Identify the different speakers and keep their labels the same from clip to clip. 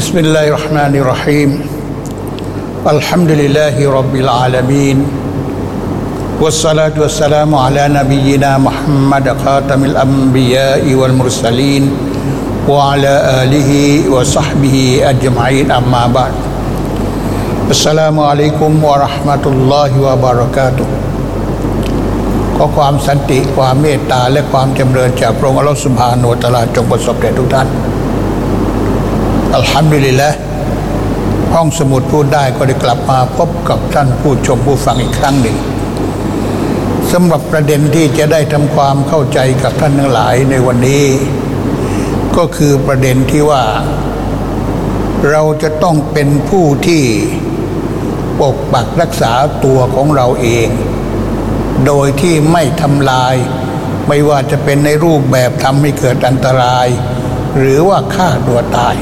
Speaker 1: بسم الله الرحمن الرحيم الحمد لله رب العالمين والصلاة والسلام على نبينا محمد خاتم الأنبياء والمرسلين وعلى آله وصحبه أجمعين أما بعد السلام عليكم ورحمة الله وبركاتهขอความสันติความเมตตาและความจำเริญจากพระองค์อัลเลาะห์ซุบฮานะฮูวะตะอาลาจงประสบแด่ทุกท่านอัลฮัมดุลิลละห์ห้องสมุดพูดได้ก็ได้กลับมาพบกับท่านผู้ชมผู้ฟังอีกครั้งหนึ่งสำหรับประเด็นที่จะได้ทำความเข้าใจกับท่านทั้งหลายในวันนี้ก็คือประเด็นที่ว่าเราจะต้องเป็นผู้ที่ปกปักรักษาตัวของเราเองโดยที่ไม่ทำลายไม่ว่าจะเป็นในรูปแบบทำให้เกิดอันตรายหรือว่าฆ่าตัวตาย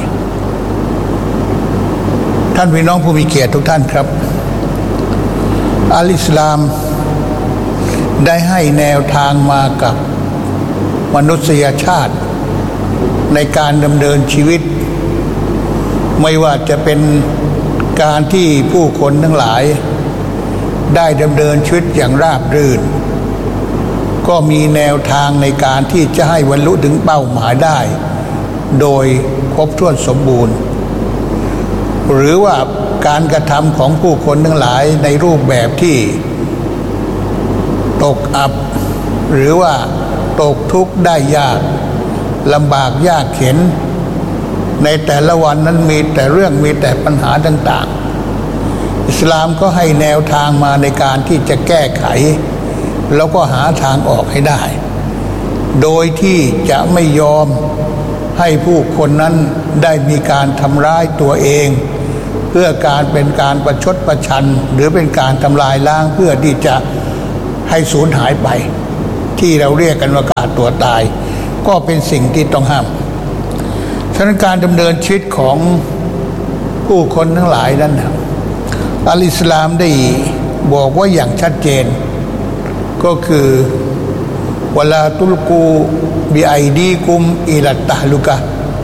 Speaker 1: ท่านพี่น้องผู้มีเกียรติทุกท่านครับอัลอิสลามได้ให้แนวทางมากับมนุษยชาติในการดำเนินชีวิตไม่ว่าจะเป็นการที่ผู้คนทั้งหลายได้ดำเนินชีวิตอย่างราบรื่นก็มีแนวทางในการที่จะให้บรรลุถึงเป้าหมายได้โดยครบถ้วนสมบูรณ์หรือว่าการกระทำของผู้คนทั้งหลายในรูปแบบที่ตกอับหรือว่าตกทุกข์ได้ยากลำบากยากเข็ญในแต่ละวันนั้นมีแต่เรื่องมีแต่ปัญหาต่างๆอิสลามก็ให้แนวทางมาในการที่จะแก้ไขแล้วก็หาทางออกให้ได้โดยที่จะไม่ยอมให้ผู้คนนั้นได้มีการทำร้ายตัวเองเพื่อการเป็นการประชดประชันหรือเป็นการทำลายล้างเพื่อที่จะให้สูญหายไปที่เราเรียกกันว่าฆ่าตัวตายก็เป็นสิ่งที่ต้องห้ามฉะนั้นการดำเนินชีวิตของผู้คนทั้งหลายนั้นอัลอิสลามได้บอกว่าอย่างชัดเจนก็คือวะลาตุลกูบิไอดีกุมอิลัตตะลุกะ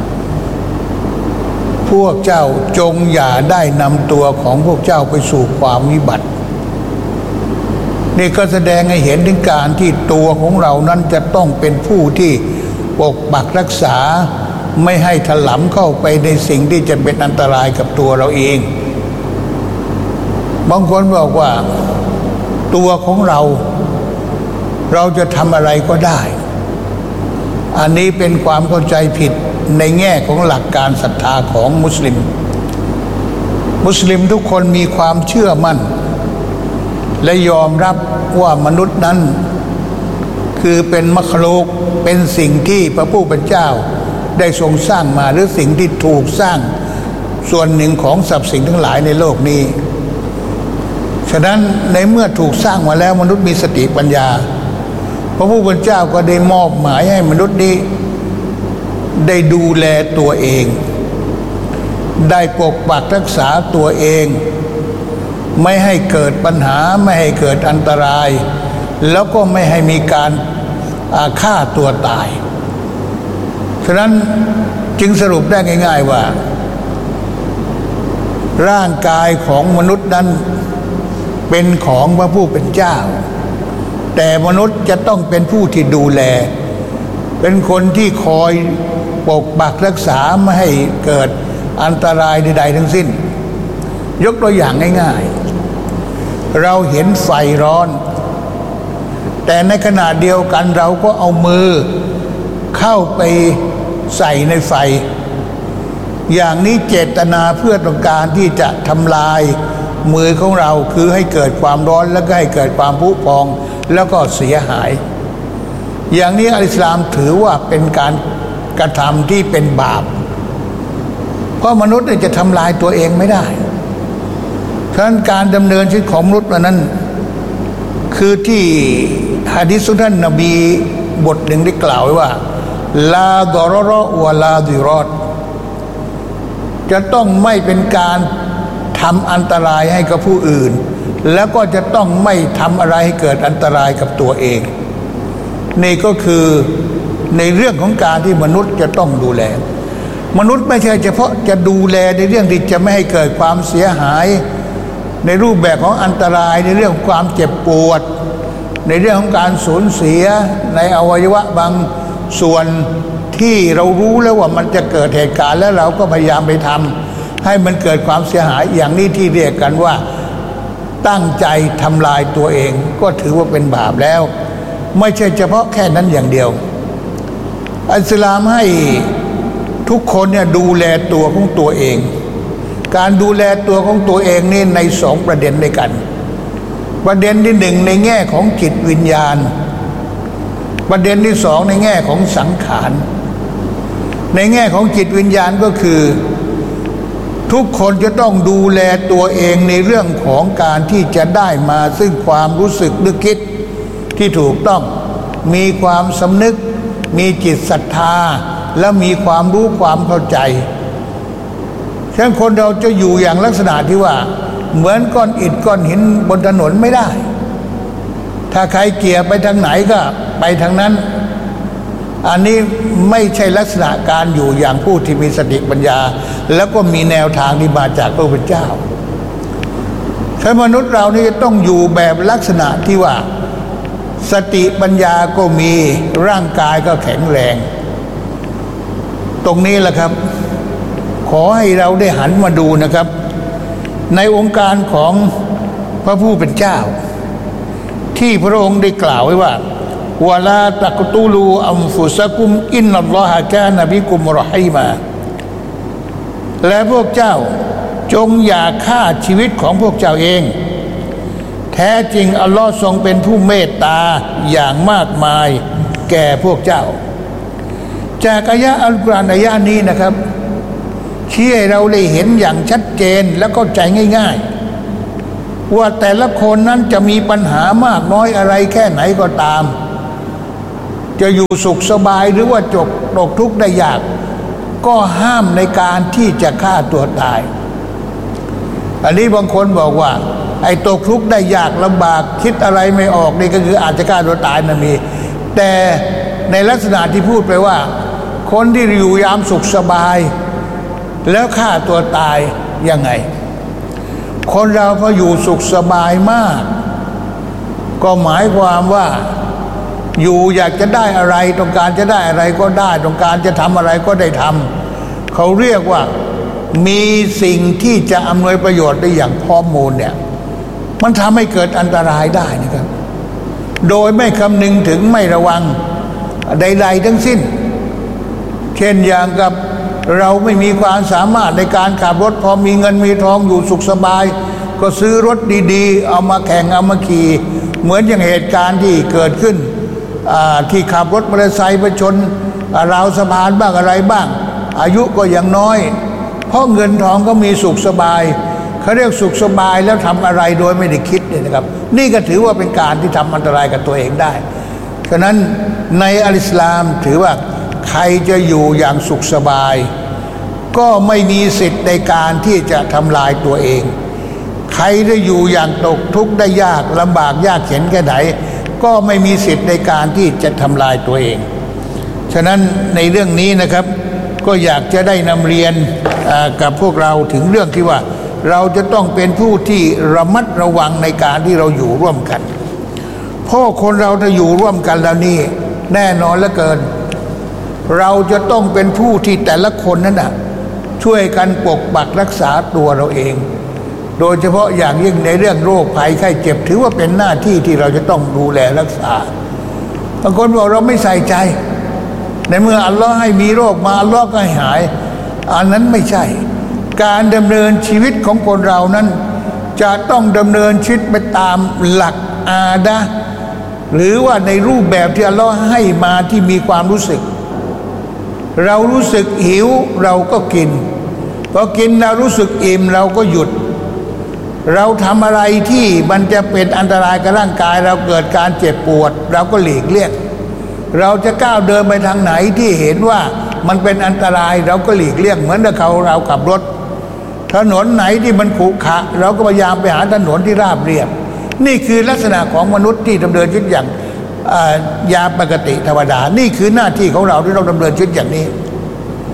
Speaker 1: พวกเจ้าจงอย่าได้นำตัวของพวกเจ้าไปสู่ความวิบัตินี่ก็แสดงให้เห็นถึงการที่ตัวของเรานั้นจะต้องเป็นผู้ที่ปกปักรักษาไม่ให้ถลำเข้าไปในสิ่งที่จะเป็นอันตรายกับตัวเราเองบางคนบอกว่าตัวของเราจะทำอะไรก็ได้อันนี้เป็นความเข้าใจผิดในแง่ของหลักการศรัทธาของมุสลิมทุกคนมีความเชื่อมั่นและยอมรับว่ามนุษย์นั้นคือเป็นมัคลุกเป็นสิ่งที่พระผู้เป็นเจ้าได้ทรงสร้างมาหรือสิ่งที่ถูกสร้างส่วนหนึ่งของสรรพสิ่งทั้งหลายในโลกนี้ฉะนั้นในเมื่อถูกสร้างมาแล้วมนุษย์มีสติปัญญาพระผู้เป็นเจ้าก็ได้มอบหมายให้มนุษย์นี้ได้ดูแลตัวเองได้ปกปักรักษาตัวเองไม่ให้เกิดปัญหาไม่ให้เกิดอันตรายแล้วก็ไม่ให้มีการฆ่าตัวตายฉะนั้นจึงสรุปได้ง่ายๆว่าร่างกายของมนุษย์นั้นเป็นของพระผู้เป็นเจ้าแต่มนุษย์จะต้องเป็นผู้ที่ดูแลเป็นคนที่คอยปกปักรักษาไม่ให้เกิดอันตรายใดๆทั้งสิ้นยกตัวอย่างง่ายๆเราเห็นไฟร้อนแต่ในขณะเดียวกันเราก็เอามือเข้าไปใส่ในไฟอย่างนี้เจตนาเพื่อต้องการที่จะทำลายมือของเราคือให้เกิดความร้อนแล้วก็ให้เกิดความผุพองแล้วก็เสียหายอย่างนี้อัลอิสลามถือว่าเป็นการกระทำที่เป็นบาปเพราะมนุษย์จะทำลายตัวเองไม่ได้ฉะนั้นการดำเนินชีวิตของมนุษย์นั้นคือที่หะดีษของท่านนบีบทหนึ่งได้กล่าวไว้ว่าลาดอรอวะลาดิรอดจะต้องไม่เป็นการทำอันตรายให้กับผู้อื่นแล้วก็จะต้องไม่ทำอะไรให้เกิดอันตรายกับตัวเองนี่ก็คือในเรื่องของการที่มนุษย์จะต้องดูแลมนุษย์ไม่ใช่เฉพาะจะดูแลในเรื่องที่จะไม่ให้เกิดความเสียหายในรูปแบบของอันตรายในเรื่องของความเจ็บปวดในเรื่องของการสูญเสียในอวัยวะบางส่วนที่เรารู้แล้วว่ามันจะเกิดเหตุการณ์แล้วเราก็พยายามไปทำให้มันเกิดความเสียหายอย่างนี้ที่เรียกกันว่าตั้งใจทำลายตัวเองก็ถือว่าเป็นบาปแล้วไม่ใช่เฉพาะแค่นั้นอย่างเดียวอิสลามให้ทุกคนเนี่ยดูแลตัวของตัวเองการดูแลตัวของตัวเองนี่ในสองประเด็นด้วยกันประเด็นที่หนึ่งในแง่ของจิตวิญญาณประเด็นที่สองในแง่ของสังขารในแง่ของจิตวิญญาณก็คือทุกคนจะต้องดูแลตัวเองในเรื่องของการที่จะได้มาซึ่งความรู้สึกนึกคิดที่ถูกต้องมีความสำนึกมีจิตศรัทธาและมีความรู้ความเข้าใจฉะนั้นคนเราจะอยู่อย่างลักษณะที่ว่าเหมือนก้อนอิฐก้อนหินบนถนนไม่ได้ถ้าใครเกี่ยไปทางไหนก็ไปทางนั้นอันนี้ไม่ใช่ลักษณะการอยู่อย่างผู้ที่มีสติปัญญาแล้วก็มีแนวทางที่มาจากพระพุทธเจ้าฉะนั้นมนุษย์เรานี่ต้องอยู่แบบลักษณะที่ว่าสติปัญญาก็มีร่างกายก็แข็งแรงตรงนี้แหละครับขอให้เราได้หันมาดูนะครับในองค์การของพระผู้เป็นเจ้าที่พระองค์ได้กล่าวไว้ว่าวะลาตักตุลูอัมฟุซะกุมอินนัลลอฮะกานะบิกุมรอฮีมาและพวกเจ้าจงอย่าฆ่าชีวิตของพวกเจ้าเองแท้จริงอัลลอฮ์ทรงเป็นผู้เมตตาอย่างมากมายแก่พวกเจ้าจากอายะอัลกุรอานอายะนี้นะครับชี้ให้เราได้เห็นอย่างชัดเจนและเข้าใจง่ายๆว่าแต่ละคนนั้นจะมีปัญหามากน้อยอะไรแค่ไหนก็ตามจะอยู่สุขสบายหรือว่าตกทุกข์ได้ยากก็ห้ามในการที่จะฆ่าตัวตายอันนี้บางคนบอกว่าไอ้ตกทุกข์ได้ยากลำบากคิดอะไรไม่ออกนี่ก็คืออาจจะฆ่าตัวตายมันมีแต่ในลักษณะที่พูดไปว่าคนที่อยู่ยามสุขสบายแล้วฆ่าตัวตายยังไงคนเราพออยู่สุขสบายมากก็หมายความว่าอยู่อยากจะได้อะไรต้องการจะได้อะไรก็ได้ต้องการจะทำอะไรก็ได้ทำเขาเรียกว่ามีสิ่งที่จะอำนวยประโยชน์ได้อย่างพร้อมมูลเนี่ยมันทำให้เกิดอันตรายได้นะครับโดยไม่คำนึงถึงไม่ระวังใดๆทั้งสิ้นเช่นอย่างกับเราไม่มีความสามารถในการขับรถพอมีเงินมีทองอยู่สุขสบายก็ซื้อรถดีๆเอามาแข่งเอามาขี่เหมือนอย่างเหตุการณ์ที่เกิดขึ้นที่ขับรถมอเตอร์ไซค์ไปชนราวสะพานบ้างอะไรบ้างอายุก็ยังน้อยเพราะเงินทองก็มีสุขสบายเขาเรียกสุขสบายแล้วทำอะไรโดยไม่ได้คิดเนี่ยนะครับนี่ก็ถือว่าเป็นการที่ทำอันตรายกับตัวเองได้ฉะนั้นในอัลอิสลามถือว่าใครจะอยู่อย่างสุขสบายก็ไม่มีสิทธิ์ในการที่จะทำลายตัวเองใครจะอยู่อย่างตกทุกข์ได้ยากลำบากยากเข็ญแค่ไหนก็ไม่มีสิทธิ์ในการที่จะทำลายตัวเองฉะนั้นในเรื่องนี้นะครับก็อยากจะได้นำเรียนกับพวกเราถึงเรื่องที่ว่าเราจะต้องเป็นผู้ที่ระมัดระวังในการที่เราอยู่ร่วมกันเพราะคนเราถ้าอยู่ร่วมกันแล้วนี่แน่นอนเหลือเกินเราจะต้องเป็นผู้ที่แต่ละคนนั้นน่ะช่วยกันปกปักรักษาตัวเราเองโดยเฉพาะอย่างยิ่งในเรื่องโรคภัยไข้เจ็บถือว่าเป็นหน้าที่ที่เราจะต้องดูแลรักษาบางคนบอกเราไม่ใส่ใจในเมื่ออัลลอฮ์ให้มีโรคมาอัลลอฮ์ก็ให้หายอันนั้นไม่ใช่การดำเนินชีวิตของคนเรานั้นจะต้องดำเนินชีวิตไปตามหลักอาดะห์หรือว่าในรูปแบบที่อัลลอฮ์ให้มาที่มีความรู้สึกเรารู้สึกหิวเราก็กินพอกินเรารู้สึกอิ่มเราก็หยุดเราทำอะไรที่มันจะเป็นอันตรายกับร่างกายเราเกิดการเจ็บปวดเราก็หลีกเลี่ยงเราจะก้าวเดินไปทางไหนที่เห็นว่ามันเป็นอันตรายเราก็หลีกเลี่ยงเหมือนเราขับรถถนนไหนที่มันขรุขระเราก็พยายามไปหาถนนที่ราบเรียบนี่คือลักษณะของมนุษย์ที่ดำเนินชีวิตอย่างยามปกติธรรมดานี่คือหน้าที่ของเราที่เราดำเนินชีวิตอย่างนี้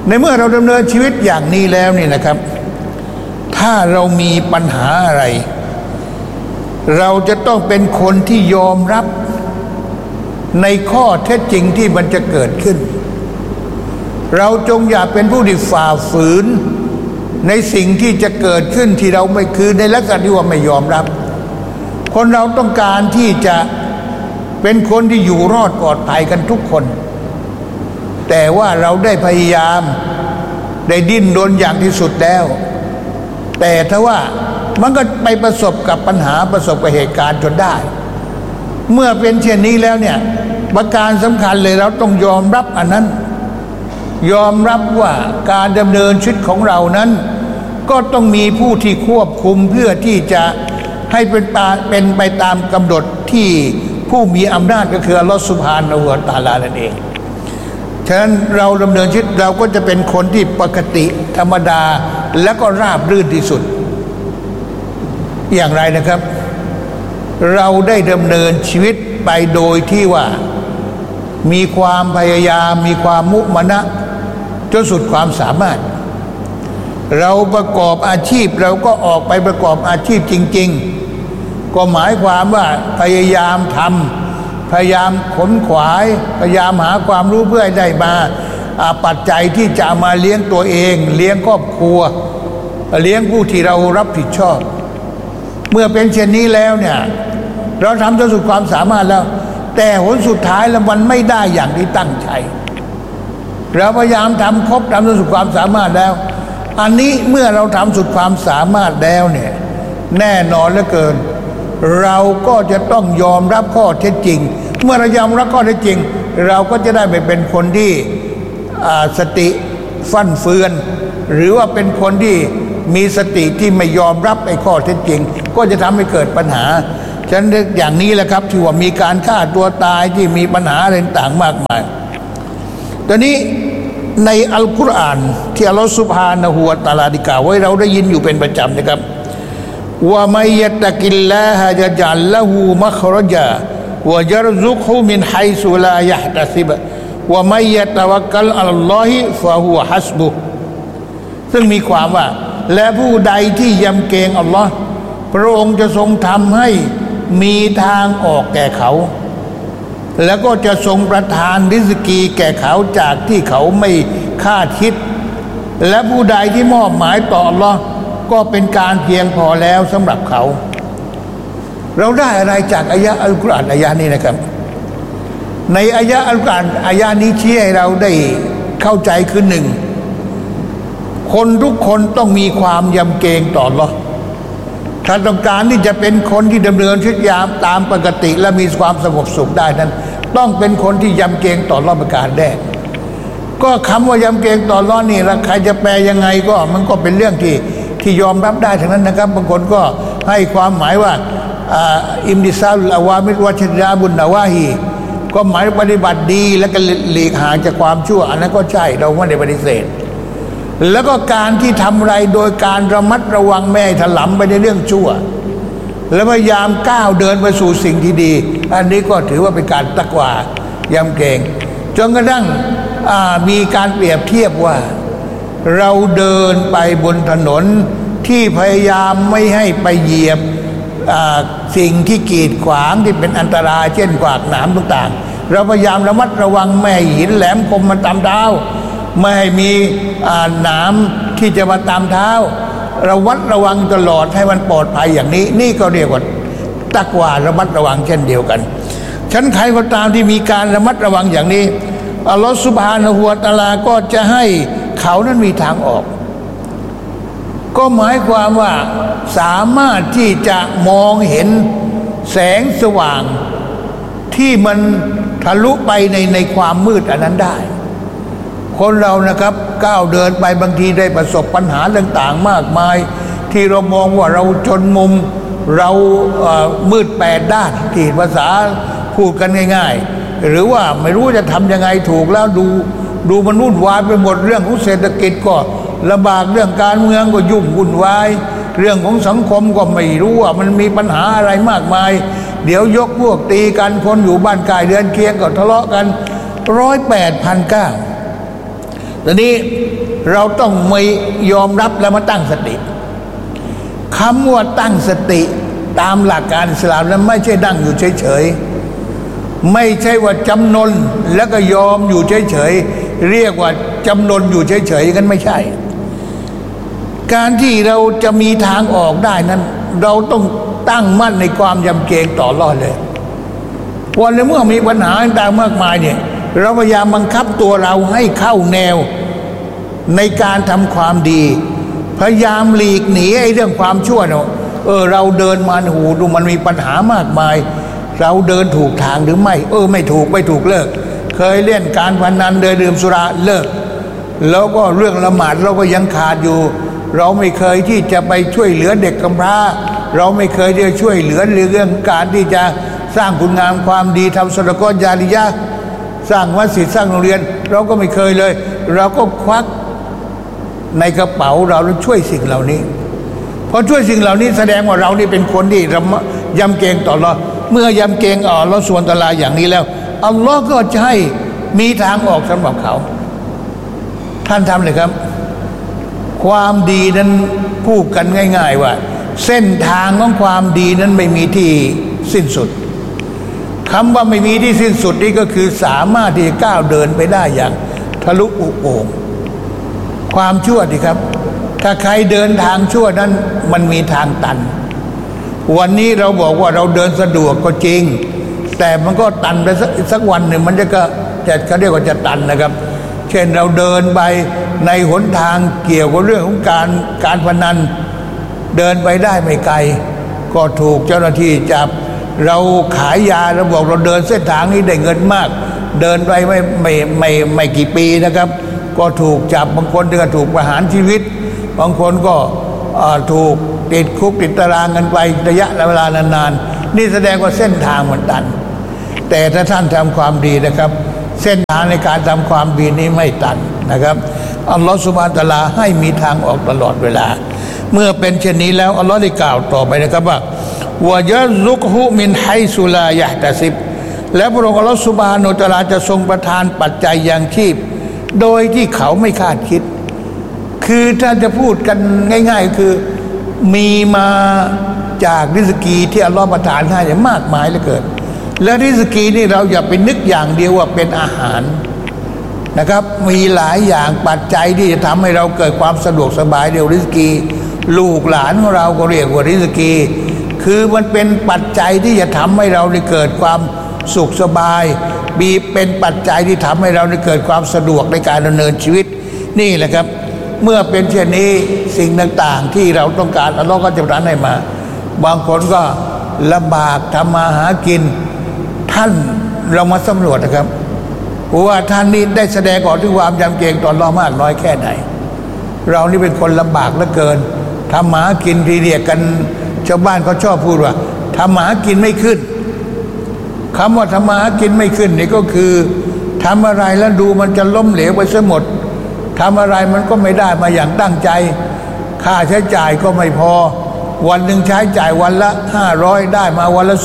Speaker 1: ในเมื่อเราดำเนินชีวิตอย่างนี้แล้วนี่นะครับถ้าเรามีปัญหาอะไรเราจะต้องเป็นคนที่ยอมรับในข้อเท็จจริงที่มันจะเกิดขึ้นเราจงอย่าเป็นผู้ที่ฝ่าฝืนในสิ่งที่จะเกิดขึ้นที่เราไม่คือในลักษณะที่ว่าไม่ยอมรับคนเราต้องการที่จะเป็นคนที่อยู่รอดปลอดภัยกันทุกคนแต่ว่าเราได้พยายามได้ดิ้นรนอย่างที่สุดแล้วแต่ถ้าว่ามันก็ไปประสบกับปัญหาประสบกับเหตุการณ์จนได้เมื่อเป็นเช่นนี้แล้วเนี่ยประการสำคัญเลยเราต้องยอมรับอันนั้นยอมรับว่าการดำเนินชีวิตของเรานั้นก็ต้องมีผู้ที่ควบคุมเพื่อที่จะให้เป็นไปตามกำหนดที่ผู้มีอำนาจก็คืออัลลอฮฺซุบฮานะฮูวะตะอาลานั่นเองฉะนั้นเราดำเนินชีวิตเราก็จะเป็นคนที่ปกติธรรมดาและก็ราบรื่นที่สุดอย่างไรนะครับเราได้ดำเนินชีวิตไปโดยที่ว่ามีความพยายามมีความมุมานะจนสุดความสามารถเราประกอบอาชีพเราก็ออกไปประกอบอาชีพจริงๆก็หมายความว่าพยายามทำพยายามขนขวายพยายามหาความรู้เพื่อให้ได้มาปัจจัยที่จะมาเลี้ยงตัวเองเลี้ยงครอบครัวเลี้ยงผู้ที่เรารับผิดชอบเมื่อเป็นเช่นนี้แล้วเนี่ยเราทำจนสุดความสามารถแล้วแต่ผลสุดท้ายแล้วมันไม่ได้อย่างที่ตั้งใจเราพยายามทำครบทำจนสุดความสามารถแล้วอันนี้เมื่อเราทำสุดความสามารถแล้วเนี่ยแน่นอนเหลือเกินเราก็จะต้องยอมรับข้อเท็จจริงเมื่อเรายอมรับข้อเท็จจริงเราก็จะได้ไม่เป็นคนที่สติฟั่นเฟือนหรือว่าเป็นคนที่มีสติที่ไม่ยอมรับไอ้ข้อเท็จจริงก็จะทำให้เกิดปัญหาฉะนั้นอย่างนี้แหละครับที่ว่ามีการฆ่าตัวตายที่มีปัญหาอะไรต่างมากมายตอนนี้ในอัลกุรอานที่อัลลอฮฺซุบฮานะฮูวะตะอาลาได้กล่าวไว้เราได้ยินอยู่เป็นประจำนะครับว่ามัยยัตตะกิลลาฮะยะจัลละฮูมัครจาวะยัรซุกฮุมินไฮซุลายะห์ตะซิบว่ามัยยะตะวักกัลอัลลอฮิฟะฮุวะฮัสบุซึ่งมีความว่าและผู้ใดที่ยำเกรงอัลลอฮ์พระองค์จะทรงทำให้มีทางออกแก่เขาแล้วก็จะทรงประทานริสกีแก่เขาจากที่เขาไม่คาดคิดและผู้ใดที่มอบหมายต่ออัลลอฮ์ก็เป็นการเพียงพอแล้วสำหรับเขาเราได้อะไรจากอายะอัลกุรอานอายะนี้นะครับในอายะอัลกุรอานอายะนี้ชี้ให้เราได้เข้าใจคือหนึ่งคนทุกคนต้องมีความยำเกรงต่ออัลลอฮ์ถ้าต้องการที่จะเป็นคนที่ดำเนินชีวิตตามปกติและมีความสงบสุขได้นั้นต้องเป็นคนที่ยำเกรงต่ออัลลอฮ์ประการแรกก็คำว่ายำเกรงต่ออัลลอฮ์นี่ละใครจะแปลยังไงก็มันก็เป็นเรื่องที่ยอมรับได้ทั้งนั้นนะครับบางคนก็ให้ความหมายว่าอิมติซาลุลอาวามิรวัชราบุนนาวาฮีก็หมายปฏิบัติดีแล้วก็หลีกห่างจากความชั่วอันนั้นก็ใช่เราไม่ได้ปฏิเสธแล้วก็การที่ทำอะไรโดยการระมัดระวังไม่ให้ถลำไปในเรื่องชั่วและพยายามก้าวเดินไปสู่สิ่งที่ดีอันนี้ก็ถือว่าเป็นการตักวายำเกรงจนกระทั่งมีการเปรียบเทียบว่าเราเดินไปบนถนนที่พยายามไม่ให้ไปเหยียบสิ่งที่กีดขวางที่เป็นอันตรายเช่นกวากหนามต่างๆเราพยายามระมัดระวังไม่ให้หินแหลมคมมาตามเท้าไม่ให้มีหนามที่จะมาตามเท้าระวัดระวังตลอดให้มันปลอดภัยอย่างนี้นี่ก็เรียกว่าตักวาระมัดระวังเช่นเดียวกันฉันใครก็ตามที่มีการระมัดระวังอย่างนี้อัลลอฮฺซุบฮานะฮูวะตะอาลาก็จะให้เขานั้นมีทางออกก็หมายความว่าสามารถที่จะมองเห็นแสงสว่างที่มันทะลุไปในความมืดอันนั้นได้คนเรานะครับก้าวเดินไปบางทีได้ประสบปัญหาต่างๆมากมายที่เรามองว่าเราจนมุมเรามืดแปดด้านที่ภาษาพูดกันง่ายๆหรือว่าไม่รู้จะทำยังไงถูกแล้วดูมันวุ่นวายไปหมดเรื่องของเศรษฐกิจก็ลำบากเรื่องการเมืองก็ยุ่งวุ่นวายเรื่องของสังคมก็ไม่รู้ว่ามันมีปัญหาอะไรมากมายเดี๋ยวยกพวกตีกันคนอยู่บ้านใกล้เรือนเคียงก็ทะเลาะกัน108,900 ทีนี้เราต้องไม่ยอมรับแล้วมาตั้งสติคำว่าตั้งสติตามหลักการอิสลามนั้นไม่ใช่นั่งอยู่เฉยๆไม่ใช่ว่าจำนนแล้วก็ยอมอยู่เฉยๆเรียกว่าจำนนอยู่เฉยๆกันไม่ใช่การที่เราจะมีทางออกได้นั้นเราต้องตั้งมั่นในความยำเกรงต่ออัลเลาะห์เลยวันในเมื่อมีปัญหาต่างๆมากมายเนี่ยเราพยายามบังคับตัวเราให้เข้าแนวในการทำความดีพยายามหลีกหนีไอ้เรื่องความชั่วเนาะเราเดินมาหูดูมันมีปัญหามากมายเราเดินถูกทางหรือไม่ไม่ถูกเลิกเคยเล่นการพนันเดินดื่มสุราเลิกแล้วก็เรื่องละหมาดเราก็ยังขาดอยู่เราไม่เคยที่จะไปช่วยเหลือเด็กกำพร้าเราไม่เคยที่จะช่วยเหลือเรื่องการที่จะสร้างคุณงามความดีทำสดกจาริยะสร้างมัสยิดสร้างโรงเรียนเราก็ไม่เคยเลยเราก็ควักในกระเป๋าเราแล้วช่วยสิ่งเหล่านี้พอช่วยสิ่งเหล่านี้แสดงว่าเรานี่เป็นคนที่ยำเกรงต่ออัลเลาะห์เมื่อยำเกรงต่ออัลเลาะห์ซุบฮานะฮูวะตะอาลาอย่างนี้แล้วอัลเลาะห์ก็จะให้มีทางออกสำหรับเขาท่านทำเลยครับความดีนั้นพูดกันง่ายๆว่าเส้นทางของความดีนั้นไม่มีที่สิ้นสุดคำว่าไม่มีที่สิ้นสุดนี่ก็คือสามารถที่จะก้าวเดินไปได้อย่างทะลุอุโป่งความชั่วดิครับถ้าใครเดินทางชั่วนั้นมันมีทางตันวันนี้เราบอกว่าเราเดินสะดวกก็จริงแต่มันก็ตันไปสักวันหนึ่งมันจะเขาเรียกว่าจะตันนะครับเช่นเราเดินไปในหนทางเกี่ยวกับเรื่องของการพนันเดินไปได้ไม่ไกลก็ถูกเจ้าหน้าที่จับเราขายยาเราบอกเราเดินเส้นทางนี้ได้เงินมากเดินไปไม่กี่ปีนะครับก็ถูกจับบางคนก็ถูกประหารชีวิตบางคนก็ถูกติดคุกติดตารางกันไประยะเวลานานๆนี่แสดงว่าเส้นทางมันตันแต่ถ้าท่านทำความดีนะครับเส้นทางในการทำความดีนี้ไม่ตันนะครับอัลลอฮฺซุบฮานะฮูวะตะอาลาให้มีทางออกตลอดเวลาเมื่อเป็นเช่นนี้แล้วอัลลอฮฺได้กล่าวต่อไปนะครับว่าวะยัรซุกฮุมินไฮซุลายะห์ตะซิบและพระองค์อัลลอฮฺซุบฮานะฮูวะตะอาลาจะทรงประทานปัจจัยยังชีพโดยที่เขาไม่คาดคิดคือถ้าจะพูดกันง่ายๆคือมีมาจากริสกีที่อัลลอฮฺประทานให้มากมายเหลือเกินและริสกีนี่เราอย่าไปนึกอย่างเดียวว่าเป็นอาหารนะครับมีหลายอย่างปัจจัยที่จะทำให้เราเกิดความสะดวกสบายเดียวริสกีลูกหลานของเราก็เรียกว่าริสกีคือมันเป็นปัจจัยที่จะทำให้เราได้เกิดความสุขสบายมีเป็นปัจจัยที่ทำให้เราได้เกิดความสะดวกในการดำเนินชีวิตนี่แหละครับเมื่อเป็นเช่นนี้สิ่งต่างๆที่เราต้องการอัลเลาะห์ก็จะประทานให้มาบางคนก็ลำบากทำมาหากินท่านเรามาสำรวจนะครับว่าท่านนี้ได้แสดงออกถึงความยำเกรงต่ออัลเลาะห์มากน้อยแค่ไหนเรานี่เป็นคนลำบากเหลือเกินทำมาหากินทีเดียกันชาวบ้านเขาชอบพูดว่าทำมาหากินไม่ขึ้นคำว่าทำมาหากินไม่ขึ้นนี่ก็คือทำอะไรแล้วดูมันจะล้มเหลวไปซะหมดทำอะไรมันก็ไม่ได้มาอย่างตั้งใจค่าใช้จ่ายก็ไม่พอวันหนึ่งใช้จ่ายวันละ500ได้มาวันละ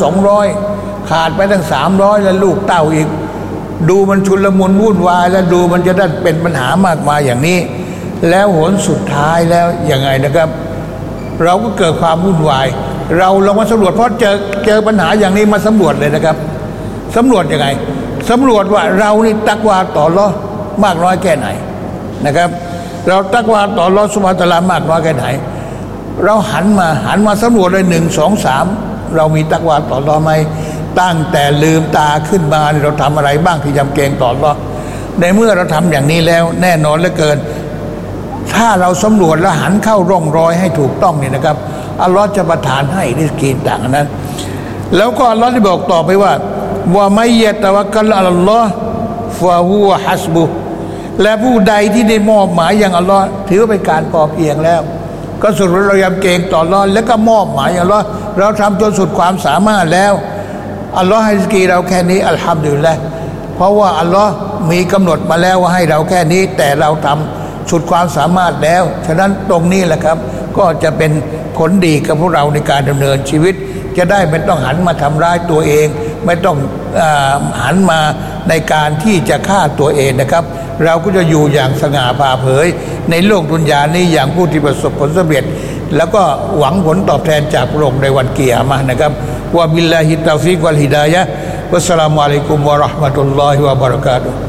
Speaker 1: 200ขาดไปตั้ง300แล้วลูกเต้าอีกดูมันชุลมุนวุ่นวายแล้วดูมันจะได้เป็นปัญหามากมายอย่างนี้แล้วหนสุดท้ายแล้วยังไงนะครับเราก็เกิดความวุ่นวายเราลองมาสำรวจเพราะเจอปัญหาอย่างนี้มาสำรวจเลยนะครับสำรวจยังไงสำรวจว่าเรานี่ตักวาต่ออัลเลาะห์มากน้อยแค่ไหนนะครับเราตักวาต่ออัลเลาะห์ซุบฮานะฮูวะตะอาลามากน้อยแค่ไหนเราหันมาสำรวจเลย1 2 3เรามีตักวาต่ออัลเลาะห์ไหมตั้งแต่ลืมตาขึ้นมาเราทำอะไรบ้างที่ยำเกรงต่ออัลเลาะห์ในเมื่อเราทำอย่างนี้แล้วแน่นอนเหลือเกินถ้าเราสำรวจและหันเข้าร่องรอยให้ถูกต้องนี่นะครับอัลลอฮ์จะประทานให้ริสกีต่างนั้นแล้วก็อัลลอฮ์ได้บอกต่อไปว่ามัยยะตะวักกัลอัลลอฮ์ฟะฮุวะฮัสบุและผู้ใดที่ได้มอบหมายอย่างอัลลอฮ์ถือว่าเป็นการพอเพียงแล้วก็สุดเรายำเกรงต่ออัลลอฮ์แล้วก็มอบหมายอย่างอัลลอฮ์เราทำจนสุดความสามารถแล้วอัลลอฮ์ให้ริสกีเราแค่นี้อัลฮัมดุลิลละห์เพราะว่าอัลลอฮ์มีกำหนดมาแล้วว่าให้เราแค่นี้แต่เราทำสุดความสามารถแล้วฉะนั้นตรงนี้แหละครับก็จะเป็นผลดีกับพวกเราในการดำเนินชีวิตจะได้ไม่ต้องหันมาทำร้ายตัวเองไม่ต้องหันมาในการที่จะฆ่าตัวเองนะครับเราก็จะอยู่อย่างสง่าผ่าเผยในโลกดุนยานี้อย่างผู้ที่ประสบผลสำเร็จแล้วก็หวังผลตอบแทนจากพระองค์ในวันกิยามะห์นะครับวะบิลลาฮิตตอฟิกวัลฮิดายะฮ์วัสสลามุอะลัยกุมวะเราะห์มะตุลลอฮิวะบะเราะกาตุฮ์